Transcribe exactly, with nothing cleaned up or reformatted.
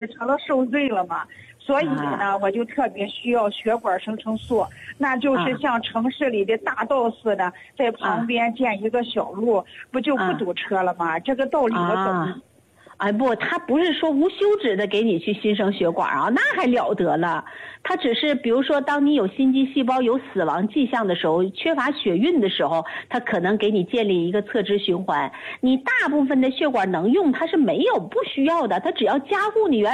成了受罪了嘛。所以呢，啊、我就特别需要血管生成素，那就是像城市里的大道似的，在旁边建一个小路，啊、不就不堵车了吗？啊、这个道理我懂。啊哎不，他不是说无休止的给你去新生血管啊，那还了得了。他只是比如说，当你有心肌细胞有死亡迹象的时候，缺乏血运的时候，他可能给你建立一个侧支循环。你大部分的血管能用，它是没有不需要的，它只要加固你原